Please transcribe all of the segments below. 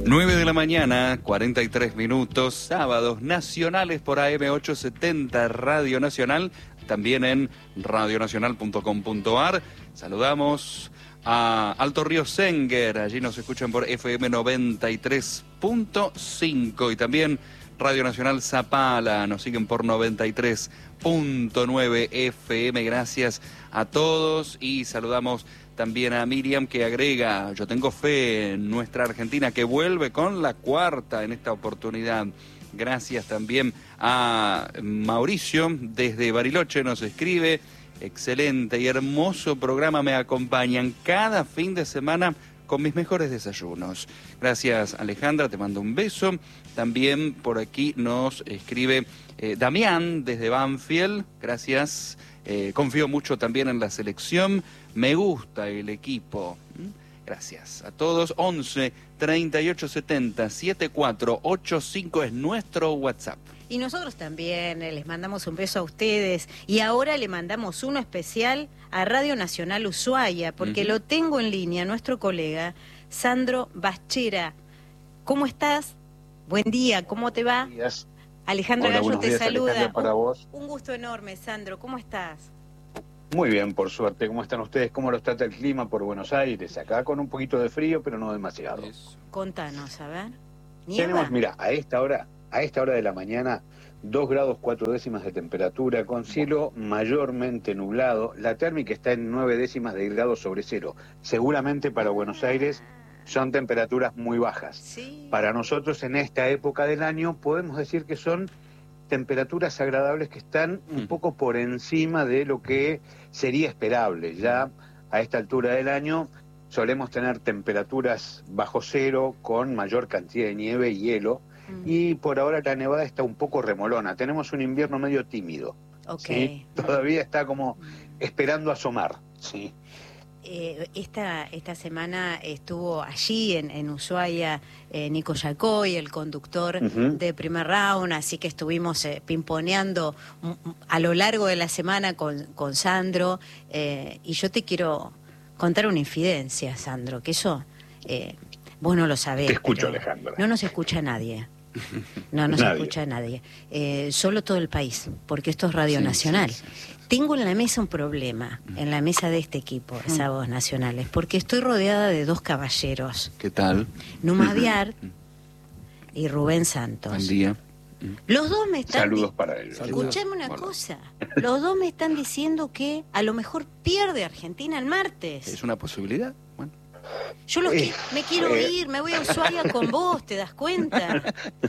9 de la mañana, 43 minutos, sábados nacionales por AM870 Radio Nacional, también en radionacional.com.ar. Saludamos a Alto Río Senguer, allí nos escuchan por FM 93.5 y también Radio Nacional Zapala, nos siguen por 93.9 FM. Gracias a todos y saludamos también a Miriam, que agrega: yo tengo fe en nuestra Argentina, que vuelve con la cuarta en esta oportunidad. Gracias también a Mauricio, desde Bariloche nos escribe: excelente y hermoso programa, me acompañan cada fin de semana con mis mejores desayunos. Gracias, Alejandra, te mando un beso. También por aquí nos escribe Damián, desde Banfield. Gracias, confío mucho también en la selección. Me gusta el equipo. Gracias a todos. 11 38 70 7485 es nuestro WhatsApp. Y nosotros también les mandamos un beso a ustedes. Y ahora le mandamos uno especial a Radio Nacional Ushuaia, porque lo tengo en línea, nuestro colega Sandro Baschera. ¿Cómo estás? Buen día, ¿cómo te va? Buenos días. Alejandra Hola, Gallo te días, saluda. Alejandra, para vos. Un gusto enorme, Sandro. ¿Cómo estás? Muy bien, por suerte. ¿Cómo están ustedes? ¿Cómo los trata el clima por Buenos Aires? Acá con un poquito de frío, pero no demasiado. Contanos, a ver. Tenemos, mira, a esta hora de la mañana, 2 grados 4 décimas de temperatura, con cielo mayormente nublado. La térmica está en 9 décimas de grado sobre cero. Seguramente para Buenos Aires son temperaturas muy bajas. Sí. Para nosotros en esta época del año podemos decir que son temperaturas agradables que están un poco por encima de lo que sería esperable. Ya a esta altura del año solemos tener temperaturas bajo cero con mayor cantidad de nieve y hielo, y por ahora la nevada está un poco remolona. Tenemos un invierno medio tímido. Okay. ¿Sí? Todavía está como esperando asomar. Sí. Esta semana estuvo allí en Ushuaia Nico Yacoy, el conductor de Primer Round, así que estuvimos pimponeando a lo largo de la semana con Sandro, y yo te quiero contar una infidencia, Sandro, que eso vos no lo sabés. Te escucho, Alejandra. No nos escucha nadie. No nos escucha nadie. Solo todo el país, porque esto es Radio Nacional. Sí. Tengo en la mesa un problema, en la mesa de este equipo, de Sábados Nacionales, porque estoy rodeada de dos caballeros. ¿Qué tal? Numa Viar y Rubén Santos. Buen día. Los dos me están... Saludos para ellos. Escuchame una cosa. Los dos me están diciendo que a lo mejor pierde Argentina el martes. ¿Es una posibilidad? Bueno. Yo me quiero ir, me voy a Ushuaia con vos, ¿te das cuenta?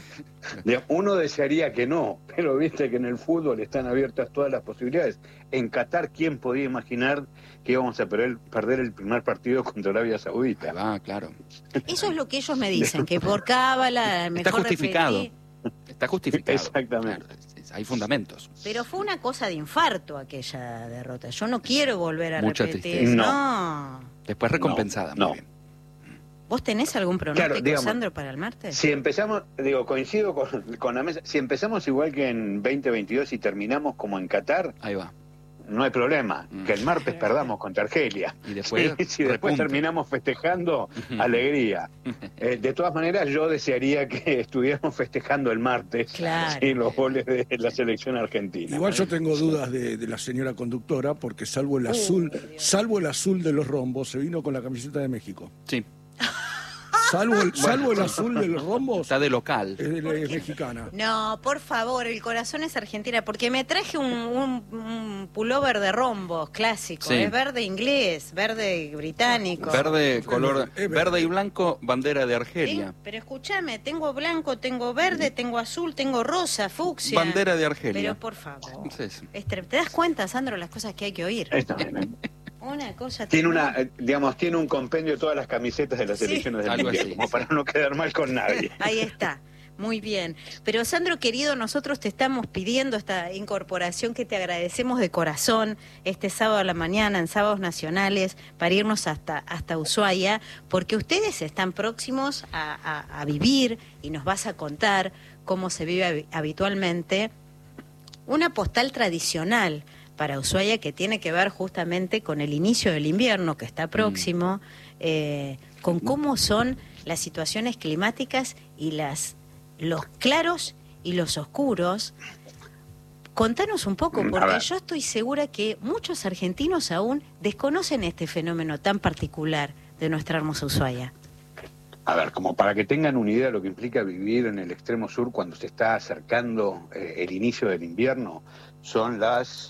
Uno desearía que no, pero viste que en el fútbol están abiertas todas las posibilidades. En Qatar, ¿quién podía imaginar que íbamos a perder el primer partido contra Arabia Saudita? Ah, claro. Eso es lo que ellos me dicen, que por cábala mejor... Está justificado. Está justificado. Exactamente. Claro, hay fundamentos. Pero fue una cosa de infarto aquella derrota. Yo no quiero volver a Mucha repetir. tristeza. No. Después recompensada, muy bien. ¿Vos tenés algún pronóstico, claro, digamos, Sandro, para el martes? Si empezamos, coincido con la mesa, si empezamos igual que en 2022 y terminamos como en Qatar, ahí va. No hay problema, que el martes perdamos contra Argelia. Y después, si después terminamos festejando, alegría. De todas maneras, yo desearía que estuviéramos festejando el martes, claro, los goles de la selección argentina. Igual yo tengo dudas de la señora conductora, porque salvo el azul de los rombos, se vino con la camiseta de México. Sí. Salvo el azul de los rombos. Está de local. Es mexicana. No, por favor, el corazón es argentina, porque me traje un pullover de rombos clásico. Sí. Es verde inglés, verde británico. Verde, color, verde y blanco, bandera de Argelia. Sí, pero escúchame, tengo blanco, tengo verde, tengo azul, tengo rosa, fucsia. Bandera de Argelia. Pero por favor. Entonces, ¿te das cuenta, Sandro, las cosas que hay que oír? Está bien, Una cosa tiene tiene un compendio de todas las camisetas de las selecciones del mundial, como para no quedar mal con nadie. Ahí está. Muy bien. Pero Sandro, querido, nosotros te estamos pidiendo esta incorporación que te agradecemos de corazón este sábado a la mañana en Sábados Nacionales para irnos hasta Ushuaia, porque ustedes están próximos a vivir y nos vas a contar cómo se vive habitualmente una postal tradicional para Ushuaia que tiene que ver justamente con el inicio del invierno que está próximo, con cómo son las situaciones climáticas y los claros y los oscuros. Contanos un poco, porque yo estoy segura que muchos argentinos aún desconocen este fenómeno tan particular de nuestra hermosa Ushuaia. A ver, como para que tengan una idea de lo que implica vivir en el extremo sur cuando se está acercando el inicio del invierno, son las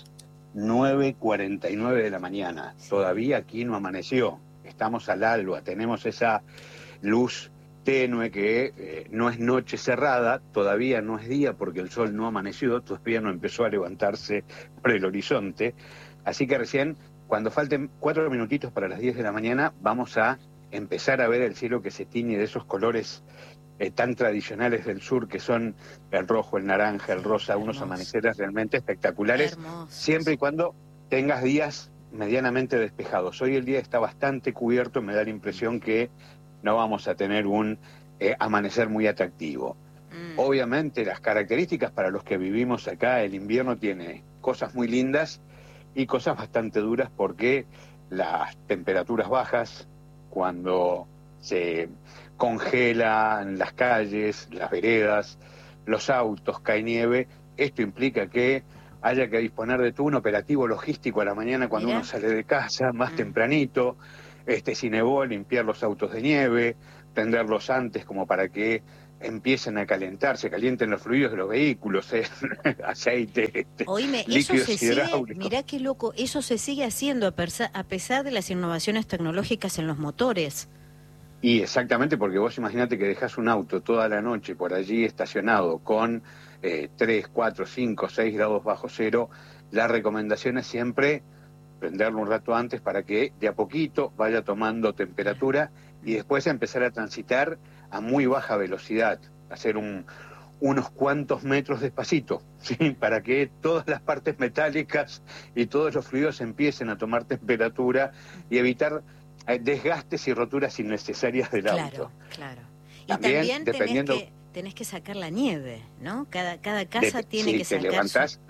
9:49 de la mañana. Todavía aquí no amaneció, estamos al alba, tenemos esa luz tenue que no es noche cerrada, todavía no es día porque el sol no amaneció, todavía no empezó a levantarse por el horizonte, así que recién, cuando falten 4 minutitos para las 10 de la mañana, vamos a empezar a ver el cielo que se tiñe de esos colores tan tradicionales del sur, que son el rojo, el naranja, el rosa, unos amaneceres realmente espectaculares, siempre y cuando tengas días medianamente despejados. Hoy el día está bastante cubierto, me da la impresión que no vamos a tener un amanecer muy atractivo. Obviamente las características para los que vivimos acá, el invierno tiene cosas muy lindas y cosas bastante duras porque las temperaturas bajas, cuando se congelan las calles, las veredas, los autos, cae nieve, esto implica que haya que disponer de todo un operativo logístico a la mañana cuando uno sale de casa, más tempranito. Si nevó, limpiar los autos de nieve, prenderlos antes como para que empiecen a calentarse, calienten los fluidos de los vehículos, aceite, Oíme, líquidos eso se hidráulicos. sigue, mirá qué loco, eso se sigue haciendo a pesar de las innovaciones tecnológicas en los motores. Y exactamente, porque vos imaginate que dejás un auto toda la noche por allí estacionado con 3, 4, 5, 6 grados bajo cero, la recomendación es siempre prenderlo un rato antes para que de a poquito vaya tomando temperatura y después empezar a transitar a muy baja velocidad, hacer unos cuantos metros despacito, ¿sí? Para que todas las partes metálicas y todos los fluidos empiecen a tomar temperatura y evitar desgastes y roturas innecesarias del auto. Claro. Y también dependiendo, tenés que sacar la nieve, ¿no? Cada casa tiene que sacar. Si te levantás,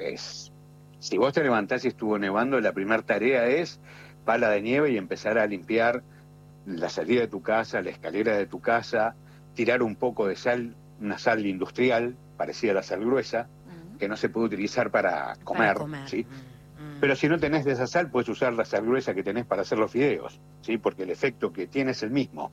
si vos te levantás y estuvo nevando, la primera tarea es pala de nieve y empezar a limpiar la salida de tu casa, la escalera de tu casa, tirar un poco de sal, una sal industrial, parecida a la sal gruesa, que no se puede utilizar para comer. ¿Sí? Pero si no tenés de esa sal, puedes usar la sal gruesa que tenés para hacer los fideos, ¿sí? Porque el efecto que tiene es el mismo.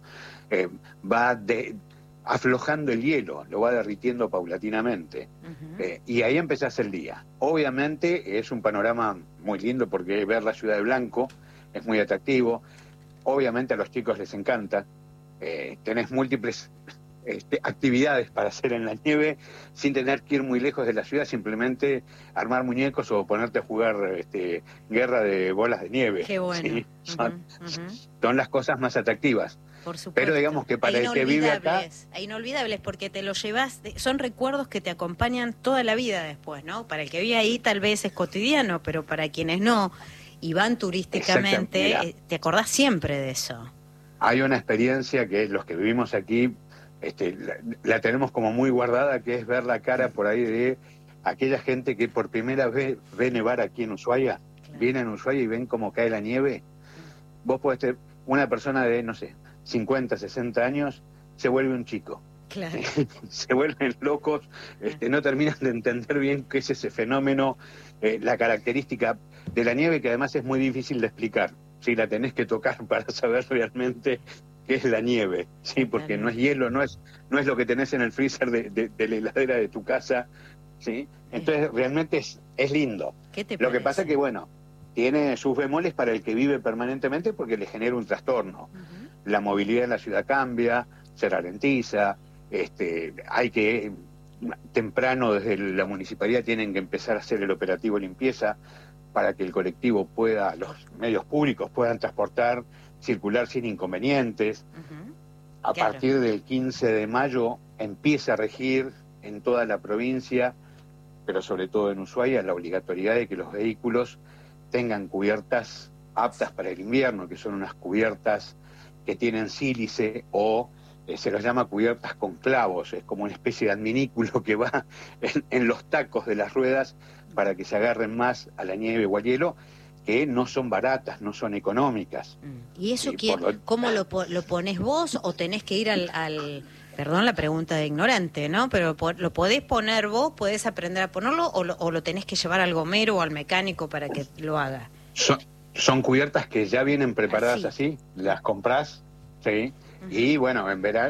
Va aflojando el hielo, lo va derritiendo paulatinamente. Y ahí empezás el día. Obviamente es un panorama muy lindo porque ver la ciudad de blanco es muy atractivo. Obviamente a los chicos les encanta. Tenés múltiples actividades para hacer en la nieve sin tener que ir muy lejos de la ciudad, simplemente armar muñecos o ponerte a jugar guerra de bolas de nieve. Qué bueno. ¿Sí? Son las cosas más atractivas. Por supuesto. Pero digamos que para el que vive acá... Inolvidables, porque te los llevas, son recuerdos que te acompañan toda la vida después, ¿no? Para el que vive ahí tal vez es cotidiano, pero para quienes no y van turísticamente, te acordás siempre de eso. Hay una experiencia que los que vivimos aquí la tenemos como muy guardada, que es ver la cara por ahí de aquella gente que por primera vez ve nevar aquí en Ushuaia, vienen a Ushuaia y ven cómo cae la nieve. Vos podés tener una persona de, no sé, 50, 60 años, se vuelve un chico. Claro. Se vuelven locos, no terminan de entender bien qué es ese fenómeno, la característica de la nieve, que además es muy difícil de explicar. Si la tenés que tocar para saber realmente qué es la nieve, sí, porque no es hielo, no es lo que tenés en el freezer de la heladera de tu casa, sí. Entonces realmente es lindo. ¿Qué te Lo parece? que pasa que bueno, tiene sus bemoles para el que vive permanentemente porque le genera un trastorno. La movilidad en la ciudad cambia, se ralentiza, hay que temprano desde la municipalidad tienen que empezar a hacer el operativo limpieza para que el colectivo pueda, los medios públicos puedan transportar, circular sin inconvenientes. A partir del 15 de mayo empieza a regir en toda la provincia, pero sobre todo en Ushuaia, la obligatoriedad de que los vehículos tengan cubiertas aptas para el invierno, que son unas cubiertas que tienen sílice o se los llama cubiertas con clavos, es como una especie de adminículo que va en los tacos de las ruedas para que se agarren más a la nieve o al hielo, que no son baratas, no son económicas. ¿Y eso cómo lo pones vos o tenés que ir perdón la pregunta de ignorante, ¿no? Pero ¿lo podés poner vos, podés aprender a ponerlo o lo tenés que llevar al gomero o al mecánico para que lo haga? Son cubiertas que ya vienen preparadas así, las comprás, ¿sí? Y bueno,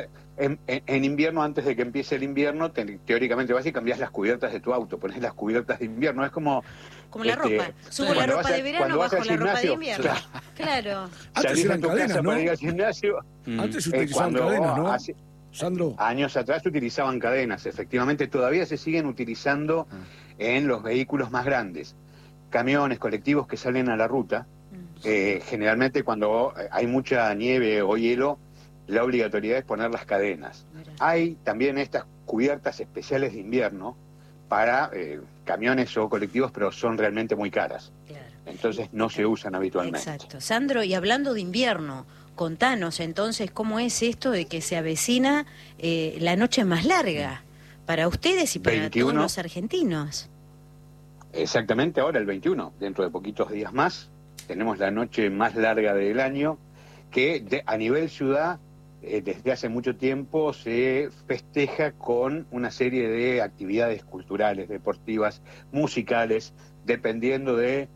en invierno, antes de que empiece el invierno, teóricamente vas y cambiás las cubiertas de tu auto, pones las cubiertas de invierno, es como la ropa. Subo la ropa de verano, bajo la ropa de invierno. Claro. Antes eran cadenas, ¿no? Para ir al gimnasio. Antes se utilizaban cadenas, ¿no? Sandro. Años atrás se utilizaban cadenas, efectivamente, todavía se siguen utilizando en los vehículos más grandes. Camiones, colectivos que salen a la ruta, generalmente cuando hay mucha nieve o hielo, la obligatoriedad es poner las cadenas. Hay también estas cubiertas especiales de invierno para camiones o colectivos, pero son realmente muy caras. Claro. Entonces no se usan habitualmente. Exacto. Sandro, y hablando de invierno, contanos entonces cómo es esto de que se avecina la noche más larga para ustedes y para 21, todos los argentinos. Exactamente, ahora el 21, dentro de poquitos días más, tenemos la noche más larga del año, que a nivel ciudad, desde hace mucho tiempo se festeja con una serie de actividades culturales, deportivas, musicales, dependiendo de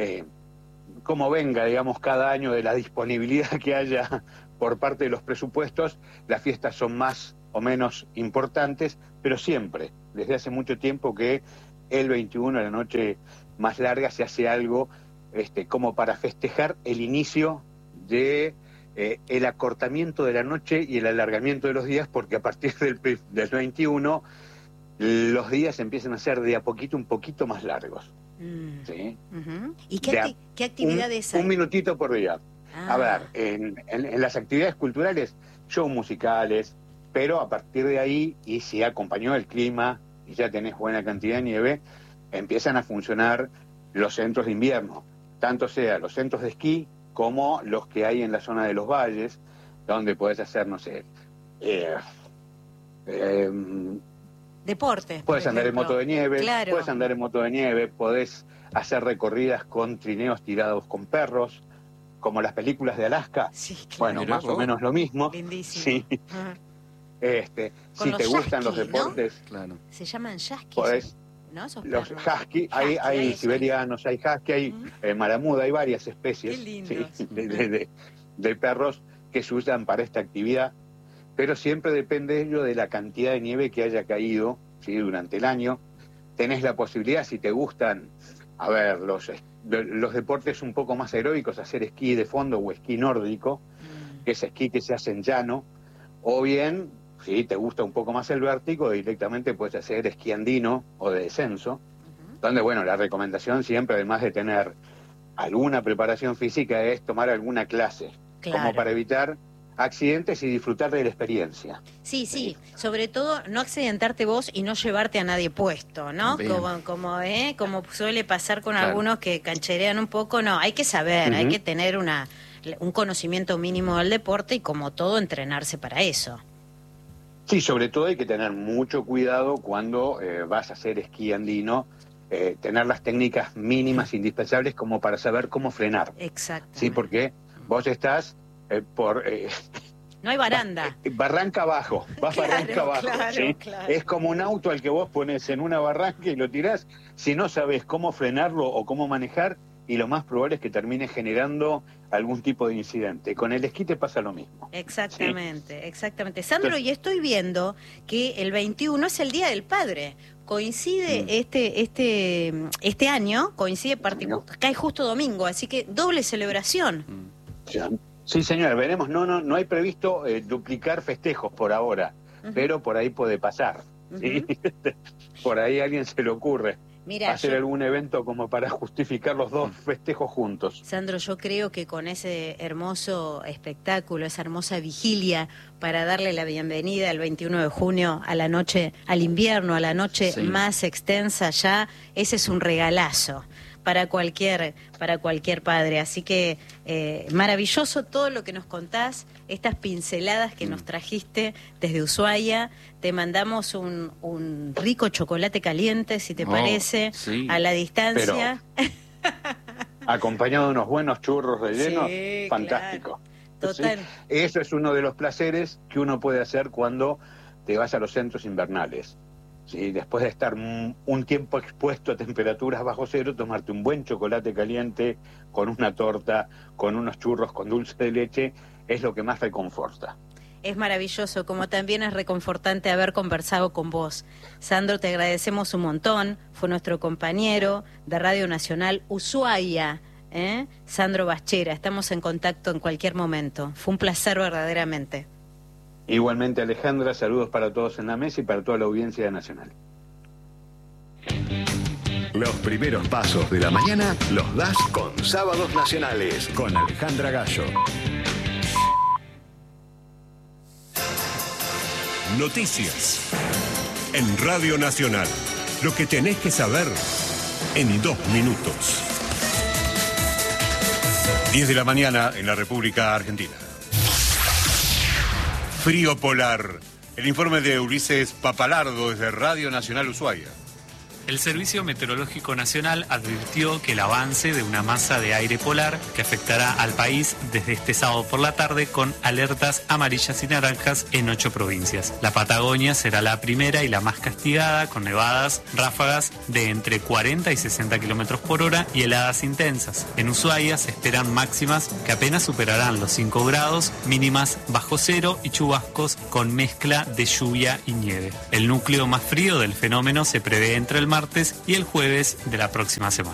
cómo venga, digamos, cada año, de la disponibilidad que haya por parte de los presupuestos. Las fiestas son más o menos importantes, pero siempre, desde hace mucho tiempo, que el 21, la noche más larga, se hace algo como para festejar el inicio de el acortamiento de la noche y el alargamiento de los días, porque a partir del 21 los días empiezan a ser de a poquito un poquito más largos. ¿Sí? ¿Y qué actividades hay? Un minutito por día. A ver, en las actividades culturales, shows musicales, pero a partir de ahí, y si acompañó el clima y ya tenés buena cantidad de nieve, empiezan a funcionar los centros de invierno, tanto sea los centros de esquí como los que hay en la zona de los valles, donde podés hacer, no sé, deportes. Puedes andar en moto de nieve, claro. Puedes andar en moto de nieve, podés hacer recorridas con trineos tirados con perros, como las películas de Alaska. Sí, claro. Bueno, más o menos lo mismo. Lindísimo. Sí. Si te gustan los deportes, ¿no? Claro. Se llaman yasquis. Podés, ¿no? los husky, hay siberianos, hay husky, hay maramuda, hay varias especies de perros que se usan para esta actividad, pero siempre depende ello de la cantidad de nieve que haya caído, ¿sí?, durante el año. Tenés la posibilidad, si te gustan, a ver, los deportes un poco más aeróbicos, hacer esquí de fondo o esquí nórdico, que es esquí que se hace en llano, o bien, si te gusta un poco más el vértigo, directamente puedes hacer esquí andino o de descenso, donde, bueno, la recomendación siempre, además de tener alguna preparación física, es tomar alguna clase, como para evitar accidentes y disfrutar de la experiencia. Sí, sobre todo no accidentarte vos y no llevarte a nadie puesto, ¿no? Como suele pasar con algunos que cancherean un poco. No, hay que saber, hay que tener un conocimiento mínimo del deporte y, como todo, entrenarse para eso. Sí, sobre todo hay que tener mucho cuidado cuando vas a hacer esquí andino, tener las técnicas mínimas indispensables como para saber cómo frenar. Exacto. Sí, porque vos estás no hay baranda. Barranca abajo, barranca abajo. ¿Sí? Claro. Es como un auto al que vos pones en una barranca y lo tirás, si no sabes cómo frenarlo o cómo manejar, y lo más probable es que termine generando algún tipo de incidente. Con el esquí te pasa lo mismo. Exactamente, exactamente. Sandro, y estoy viendo que el 21 es el Día del Padre. Coincide este año, cae justo domingo, así que doble celebración. Sí, señora, veremos. No hay previsto duplicar festejos por ahora, pero por ahí puede pasar. ¿Sí? Por ahí a alguien se le ocurre hacer algún evento como para justificar los dos festejos juntos. Sandro, yo creo que con ese hermoso espectáculo, esa hermosa vigilia para darle la bienvenida el 21 de junio a la noche, al invierno, a la noche más extensa ya, ese es un regalazo para cualquier padre. Así que maravilloso todo lo que nos contás, estas pinceladas que nos trajiste desde Ushuaia. Te mandamos un rico chocolate caliente, si te parece, a la distancia. acompañado de unos buenos churros rellenos, Sí, fantástico. claro. Total. ¿Sí? Eso es uno de los placeres que uno puede hacer cuando te vas a los centros invernales. ¿Sí? Después de estar un tiempo expuesto a temperaturas bajo cero, tomarte un buen chocolate caliente con una torta, con unos churros con dulce de leche, es lo que más reconforta. Es maravilloso, como también es reconfortante haber conversado con vos. Sandro, te agradecemos un montón. Fue nuestro compañero de Radio Nacional Ushuaia, Sandro Bachera. Estamos en contacto en cualquier momento. Fue un placer verdaderamente. Igualmente, Alejandra, saludos para todos en la mesa y para toda la audiencia nacional. Los primeros pasos de la mañana los das con Sábados Nacionales, con Alejandra Gallo. Noticias en Radio Nacional. Lo que tenés que saber en 2 minutos. 10 de la mañana en la República Argentina. Frío polar. El informe de Ulises Papalardo desde Radio Nacional Ushuaia. El Servicio Meteorológico Nacional advirtió que el avance de una masa de aire polar que afectará al país desde este sábado por la tarde con alertas amarillas y naranjas en 8 provincias. La Patagonia será la primera y la más castigada, con nevadas, ráfagas de entre 40 y 60 kilómetros por hora y heladas intensas. En Ushuaia se esperan máximas que apenas superarán los 5 grados, mínimas bajo cero y chubascos con mezcla de lluvia y nieve. El núcleo más frío del fenómeno se prevé entre el martes y el jueves de la próxima semana.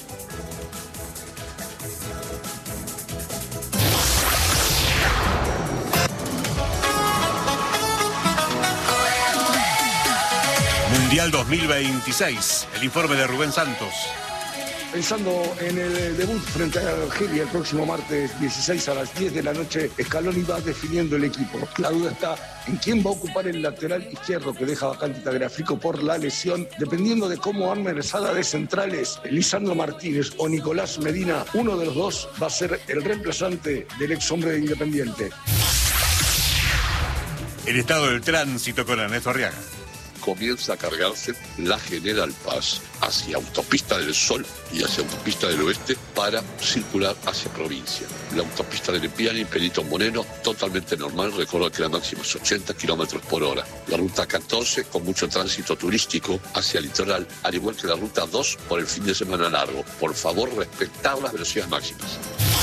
Mundial 2026. El informe de Rubén Santos. Pensando en el debut frente a Argelia el próximo martes 16 a las 10 de la noche, Scaloni va definiendo el equipo. La duda está en quién va a ocupar el lateral izquierdo que deja vacante Tagliafico por la lesión. Dependiendo de cómo arme la sala de centrales, Lisandro Martínez o Nicolás Medina, uno de los dos va a ser el reemplazante del ex hombre de Independiente. El estado del tránsito con Ernesto Arriaga. Comienza a cargarse la General Paz hacia Autopista del Sol y hacia Autopista del Oeste para circular hacia provincia. La Autopista del Piano y Perito Moreno totalmente normal, recuerdo que la máxima es 80 kilómetros por hora. La ruta 14 con mucho tránsito turístico hacia el litoral, al igual que la ruta 2 por el fin de semana largo. Por favor, respetar las velocidades máximas.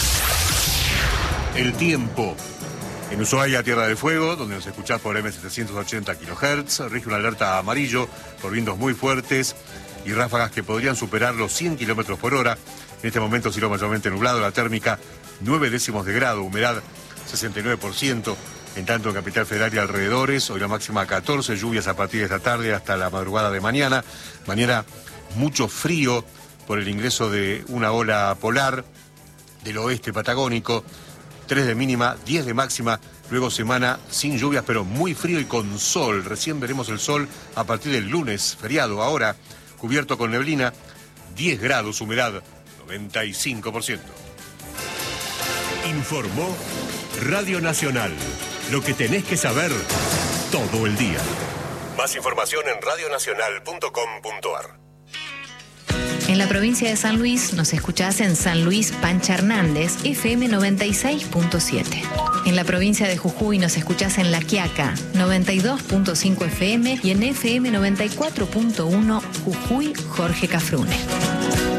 El tiempo. En Ushuaia, Tierra del Fuego, donde nos escuchás por M780 kHz, rige una alerta amarillo por vientos muy fuertes y ráfagas que podrían superar los 100 km por hora. En este momento cielo mayormente nublado, la térmica 9 décimos de grado, humedad 69%. En tanto en Capital Federal y alrededores, hoy la máxima 14, lluvias a partir de esta tarde hasta la madrugada de mañana. Mañana mucho frío por el ingreso de una ola polar del oeste patagónico. 3 de mínima, 10 de máxima, luego semana sin lluvias, pero muy frío y con sol. Recién veremos el sol a partir del lunes, feriado. Ahora, cubierto con neblina, 10 grados, humedad 95%. Informó Radio Nacional. Lo que tenés que saber todo el día. Más información en radionacional.com.ar. En la provincia de San Luis nos escuchás en San Luis Pancha Hernández, FM 96.7. En la provincia de Jujuy nos escuchás en La Quiaca, 92.5 FM y en FM 94.1 Jujuy Jorge Cafrune.